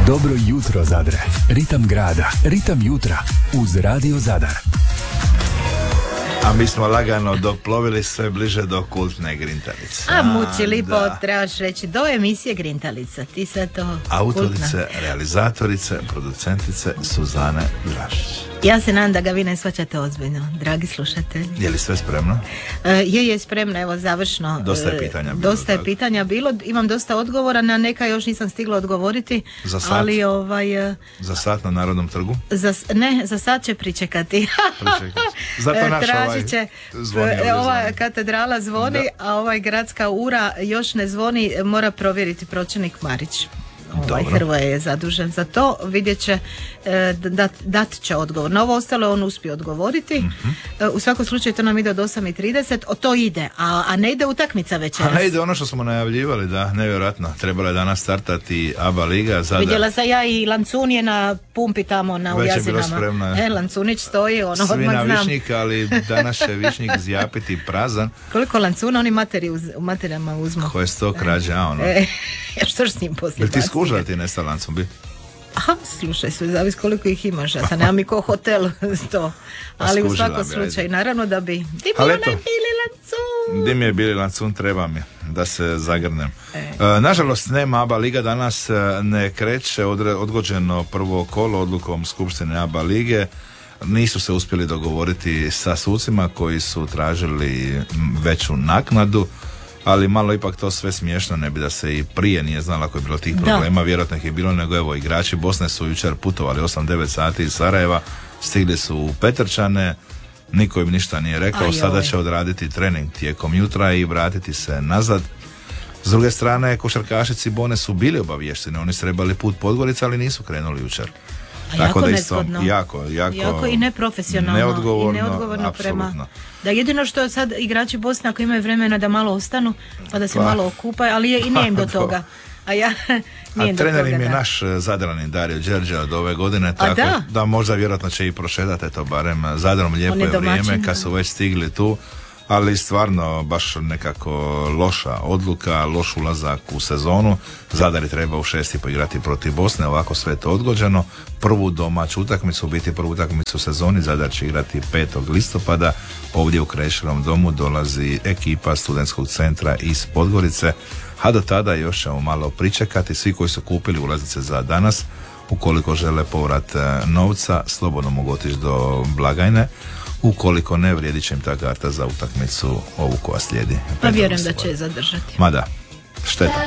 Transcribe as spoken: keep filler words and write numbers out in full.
Dobro jutro Zadre, ritam grada, ritam jutra uz Radio Zadar. A mi smo lagano doplovili sve bliže do kultne Grintalice. A muči lipo, trebaš reći, do emisije Grintalica. Ti sve to autorice, kultna. realizatorice, producentice Suzane Drašić. Ja se nadam da ga vi ne shvaćate ozbiljno, dragi slušatelji. Je li sve spremno? E, je, je spremno, evo završno. Dosta je pitanja bilo. Dosta je pitanja bilo, imam dosta odgovora, na neka još nisam stigla odgovoriti. Za sat? Ali ovaj... Za sat na Narodnom trgu? Za, ne, za sat će pričekati. Pričekati. Zato naš ovaj će, zvoni. Ova katedrala zvoni, da. A ovaj gradska ura još ne zvoni, mora provjeriti pročelnik Marić. Ovaj Hrvoje je zadužen za to, vidjet će, e, dat, dat će odgovor. Na ovo ostalo on uspije odgovoriti. Mm-hmm. E, u svakom slučaju to nam ide od osam i trideset, o to ide, a, a ne ide utakmica večeras. A ne ide ono što smo najavljivali, da, nevjerojatno. Trebala je danas startati ABA Liga. Zadar. Vidjela sam ja i Lancun je na pumpi tamo na Već Ujazinama. Već je bila spremna. E, Lancunić stoji, ono Svi odmah na znam. Višnjik, ali danas će Višnjik zjapiti prazan. Koliko Lancuna oni materi uz, u materijama uzmu? Koje sto krađe, a ono. E, što s njim poslije? Jel ti skuža ti nesta Lancun bi? Aha, slušaj, sve zavis koliko ih imaš, ja sam nemam i ko hotel sto, ali u svakom slučaju, naravno da bi. Di mi onaj bili Lancun? Di mi je bili Lancun, treba mi da se zagrnem. E. E, nažalost, nema ABA Liga, danas ne kreće, odre, odgođeno prvo kolo odlukom Skupštine ABA Lige. Nisu se uspjeli dogovoriti sa sucima koji su tražili veću naknadu, ali malo ipak to sve smiješno, ne bi da se i prije nije znalo ako je bilo tih problema, da. Vjerojatno ih je bilo, nego evo igrači Bosne su jučer putovali osam devet sati iz Sarajeva, stigli su u Petrčane, niko im ništa nije rekao, Aj, sada će odraditi trening tijekom jutra i vratiti se nazad. S druge strane, košarkašici Bone su bili obaviješteni, oni su trebali put Podgorica, ali nisu krenuli jučer. A tako jako da isto, jako, jako, jako i neprofesionalno neodgovorno, i neodgovorno prema. Da jedino što sad igrači Bosne ako imaju vremena da malo ostanu, pa da se pa, malo okupaju, ali je, i nije im do toga. A ja A trener im je da. naš Zadranin Dario Đerđa od ove godine, tako da? da možda vjerojatno će i prošetati to barem Zadrom, lijepo je vrijeme kad su već stigli tu. Ali stvarno baš nekako loša odluka, loš ulazak u sezonu. Zadar je treba u šesti poigrati protiv Bosne, ovako sve je to odgođeno. Prvu domaću utakmicu, u biti prvu utakmicu u sezoni, Zadar će igrati petog listopada. Ovdje u Krešinom domu dolazi ekipa studentskog centra iz Podgorice, a do tada još ćemo malo pričekati. Svi koji su kupili ulaznice za danas, ukoliko žele povrat novca, slobodno mogu otići do blagajne. Ukoliko ne, vrijedit će im ta karta za utakmicu ovu koja slijedi. Pa vjerujem da će je zadržati. Ma da, šteta.